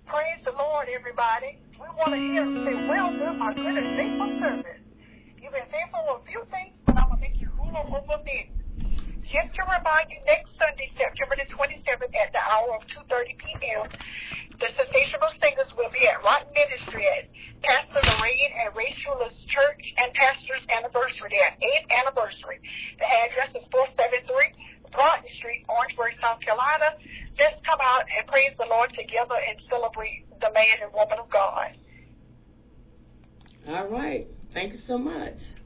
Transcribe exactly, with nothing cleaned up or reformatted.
Praise the Lord, everybody. We want to hear you say, well done, my good and faithful servant. You've been faithful with a few things, but I'm going to make you ruler over many. Just to remind you, next Sunday, September the twenty-seventh, at the hour of two thirty p.m., the Sensational Singers will be at Rotten Ministry at Pastor Lorraine and Ray Schuler's Church and Pastor's Anniversary, their eighth anniversary. The address is four seventy-three Broughton Street, Orangeburg, South Carolina. Let's come out and praise the Lord together and celebrate the man and woman of God. All right. Thank you so much.